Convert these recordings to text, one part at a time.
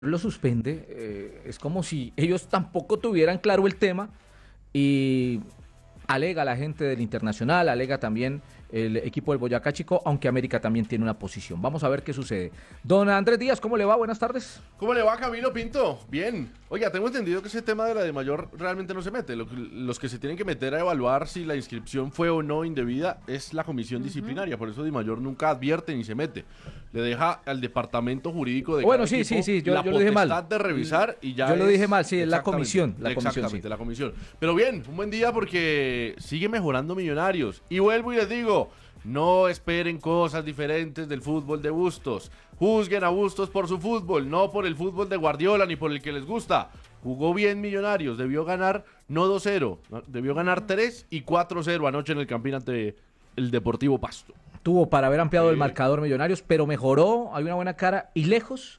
lo suspende, es como si ellos tampoco tuvieran claro el tema y alega la gente del Internacional, alega también el equipo del Boyacá Chico, aunque América también tiene una posición. Vamos a ver qué sucede. Don Andrés Díaz, ¿cómo le va? Buenas tardes. ¿Cómo le va, Camilo Pinto? Bien. Oiga, tengo entendido que ese tema de la de mayor realmente no se mete. Los que se tienen que meter a evaluar si la inscripción fue o no indebida es la comisión disciplinaria. Por eso Di Mayor nunca advierte ni se mete. Le deja al departamento jurídico de bueno, cada equipo yo la lo dije mal. potestad de revisar y ya yo lo dije mal, sí, es la comisión. Exactamente, la comisión. Pero bien, un buen día porque sigue mejorando Millonarios. Y vuelvo y les digo, no esperen cosas diferentes del fútbol de Bustos. Juzguen a Bustos por su fútbol, no por el fútbol de Guardiola ni por el que les gusta. Jugó bien Millonarios, debió ganar no 2-0, debió ganar 3 y 4-0 anoche en el Campín ante el Deportivo Pasto. Tuvo para haber ampliado el marcador Millonarios, pero mejoró, hay una buena cara y lejos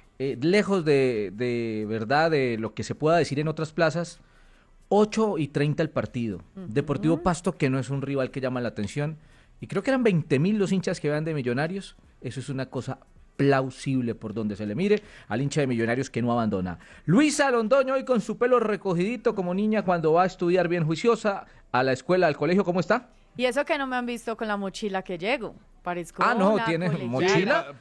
de verdad de lo que se pueda decir en otras plazas. 8:30 el partido. Deportivo Pasto, que no es un rival que llama la atención. Y creo que eran 20.000 los hinchas que vean de Millonarios. Eso es una cosa plausible por donde se le mire al hincha de Millonarios que no abandona. Luisa Londoño hoy con su pelo recogidito como niña cuando va a estudiar bien juiciosa a la escuela, al colegio. ¿Cómo está? Y eso que no me han visto con la mochila que llego. Parezco no, una tiene colegiala. mochila,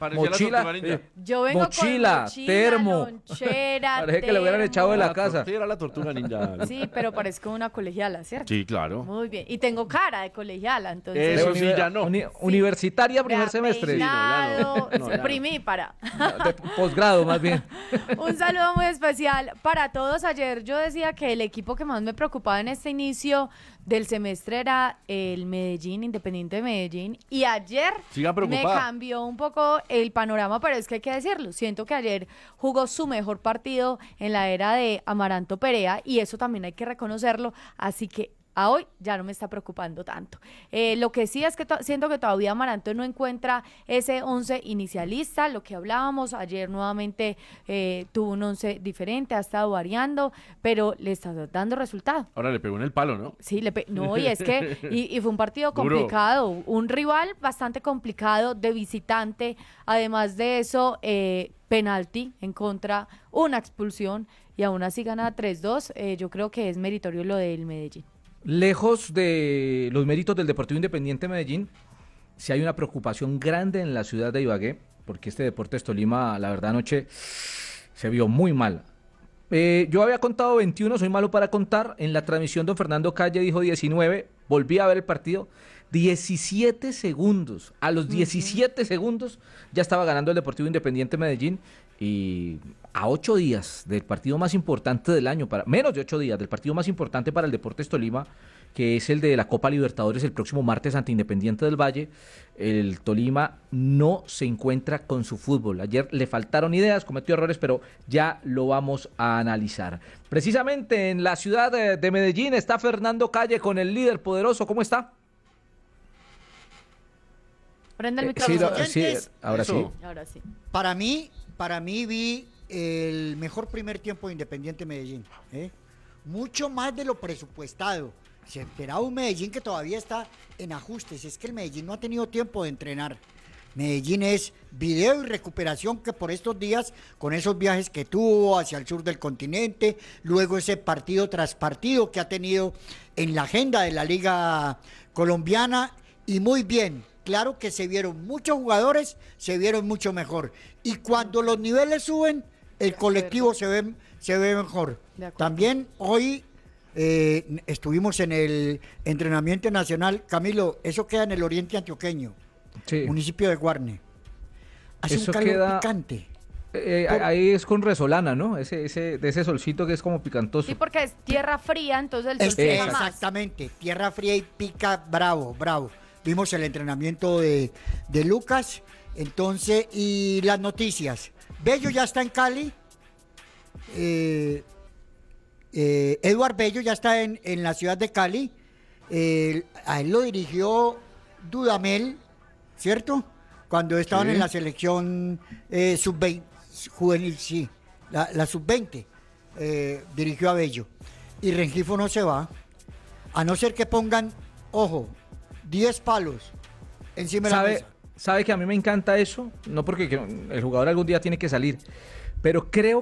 Yo vengo mochila, con mochila, termo. lonchera, Parece que le hubieran echado de la casa. Sí, era la tortuga ninja. Sí, pero parezco una colegiala, ¿cierto? Sí, claro. Muy bien. Y tengo cara de colegiala, entonces. Eso sí, ya no. Universitaria primer semestre. Peinado, Sí, no, ya no. primípara. De posgrado más bien. Un saludo muy especial para todos. Ayer yo decía que el equipo que más me preocupaba en este inicio del semestre era el Medellín, Independiente de Medellín. Y ayer Siga me preocupada. cambió un poco el panorama, pero es que hay que decirlo. Siento que ayer jugó su mejor partido en la era de Amaranto Perea y eso también hay que reconocerlo. Así que a hoy ya no me está preocupando tanto. Lo que sí es que siento que todavía Amaranto no encuentra ese 11 inicialista, lo que hablábamos ayer nuevamente tuvo un 11 diferente, ha estado variando, pero le está dando resultado. Ahora le pegó en el palo, ¿no? Sí, no, y es que y fue un partido Duro. complicado, un rival bastante complicado de visitante, además de eso, penalti en contra, una expulsión, y aún así gana 3-2, yo creo que es meritorio lo del Medellín. Lejos de los méritos del Deportivo Independiente Medellín, sí hay una preocupación grande en la ciudad de Ibagué, porque este Deportes Tolima, la verdad, anoche se vio muy mal. Yo había contado 21, soy malo para contar. En la transmisión don Fernando Calle dijo 19, volví a ver el partido, 17 segundos, a los 17 segundos ya estaba ganando el Deportivo Independiente Medellín y a 8 días del partido más importante del año, menos de 8 días del partido más importante para el Deportes Tolima, que es el de la Copa Libertadores el próximo martes ante Independiente del Valle, el Tolima no se encuentra con su fútbol. Ayer le faltaron ideas, cometió errores, pero ya lo vamos a analizar. Precisamente en la ciudad de Medellín está Fernando Calle con el líder poderoso. ¿Cómo está? Prende el Sí, micrófono. sí, ahora sí. Ahora sí. Para mí vi el mejor primer tiempo de Independiente Medellín. Mucho más de lo presupuestado. Se esperaba un Medellín que todavía está en ajustes. Es que el Medellín no ha tenido tiempo de entrenar. Medellín es video y recuperación que por estos días, con esos viajes que tuvo hacia el sur del continente, luego ese partido tras partido que ha tenido en la agenda de la Liga Colombiana, y muy bien. Claro que se vieron muchos jugadores, se vieron mucho mejor. Y cuando los niveles suben, el colectivo se ve mejor. También hoy estuvimos en el entrenamiento nacional. Camilo, eso queda en el oriente antioqueño, Sí. municipio de Guarne. Hace Eso un calor queda picante. Ahí es con resolana, ¿no? De ese solcito que es como picantoso. Sí, porque es tierra fría, entonces el sol pega más. Exactamente, tierra fría y pica bravo. Vimos el entrenamiento de Lucas, entonces, y las noticias. Bello ya está en Cali, Eduard Bello ya está en la ciudad de Cali, a él lo dirigió Dudamel, ¿cierto? Cuando estaban en la selección sub-20, juvenil, sí, la sub-20, dirigió a Bello. Y Rengifo no se va, a no ser que pongan, ojo, 10 palos encima de la mesa. ¿Sabe que a mí me encanta eso? No porque el jugador algún día tiene que salir, pero creo